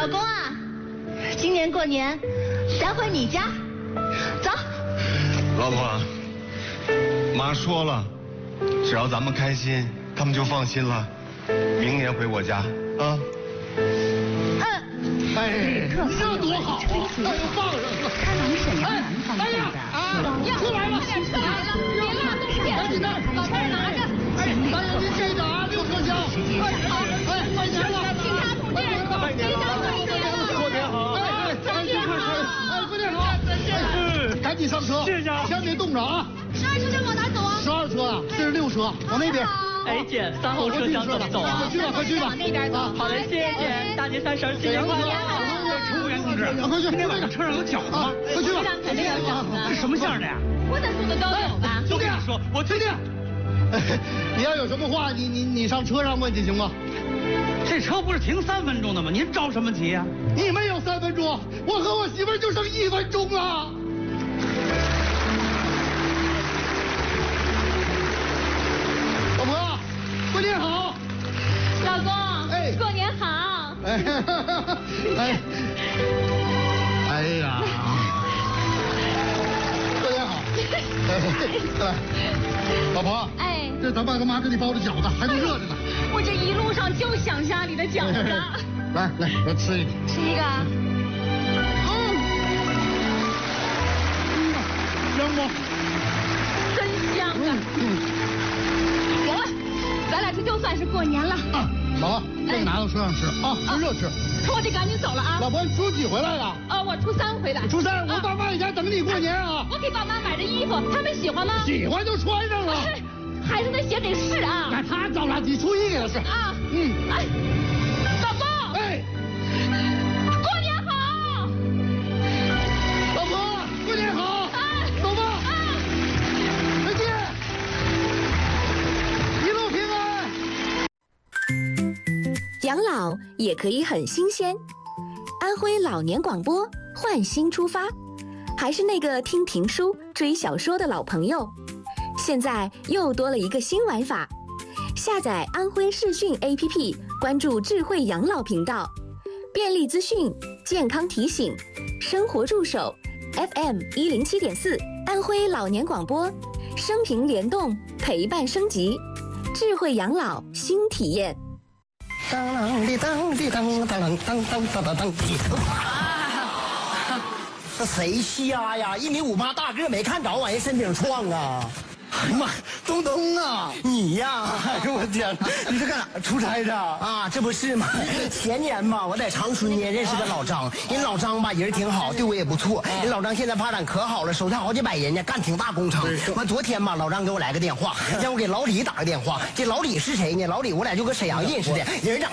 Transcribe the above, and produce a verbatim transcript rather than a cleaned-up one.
老公啊，今年过年咱回你家，走。 老婆，妈说了，只要咱们开心，他们就放心了。明年回我家啊。 嗯。 哎，这多好啊！那就放上了。 开往沈阳南方向的呀，出来了， 快点出来了！别拉东西， 赶紧的， 老太拿着。 哎，大家您这个啊，六车厢。哎，哎，快点了！ 警察同志，吉祥过年了！ 过年好！ 哎， 过年好！ 哎，过年好！哎，赶紧上车， 谢谢啊， 千万别冻着啊！ 十二车厢往哪走啊？ 十二车啊，这是六车，往那边。 哎姐，三号车厢怎么走啊？ 快去吧，快去吧， 往那边走。 好嘞，谢谢姐，大年三十新年快乐！ 乘务员同志，快去！今天晚上车上有饺子吗？快去吧！ 肯定有饺子。 这什么馅的呀？ 我得做的都有吧？ 就跟你说，我最近， 你要有什么话，你你你上车上问去行吗？ 这车不是停三分钟的吗？您着什么急呀？ 你没有三分钟，我和我媳妇儿就剩一分钟了。老婆，过年好！ 老公， 哎， 过年好！ 哎，哎，哎呀，过年好！来，老婆， 哎， 这咱爸跟妈给你包的饺子还都热着呢。 我这一路上就想家里的饺子。 来来，来吃一个。 吃一个。嗯。 香不？ 真香啊！行了，咱俩这就算是过年了。 啊，老婆，这个拿到车上吃啊，趁热吃。 可我得赶紧走了啊！ 老婆，你初几回来的？ 啊，我初三回来。 初三，我爸妈在家等你过年啊。 我给爸妈买的衣服，他们喜欢吗？ 喜欢就穿上了。 孩子那鞋得试啊。 那他糟了，你初一给他试。 啊。 嗯。 哎，老公。 哎。 过年好。 老婆，过年好。 哎。 走吧。 啊。 再见。一路平安。 养老也可以很新鲜。安徽老年广播换新出发，还是那个听评书、追小说的老朋友。现在又多了一个新玩法，下载安徽视讯 A P P， 关注智慧养老频道，便利资讯、健康提醒、生活助手 ，F M 一零七点四，安徽老年广播，生平联动，陪伴升级，智慧养老新体验。 当啷的当的当当啷当当当当当的。这谁瞎呀？一米五八大个没看着，往人身顶撞啊！哎呀妈，东东啊，你呀！哎呦我天，你这干啥？出差的啊？这不是吗？前年吧，我在长春呢认识个老张，人老张吧人挺好，对我也不错。人老张现在发展可好了，手下好几百人呢，干挺大工程。完昨天吧，老张给我来个电话，让我给老李打个电话。这老李是谁呢？老李我俩就搁沈阳认识的，人长。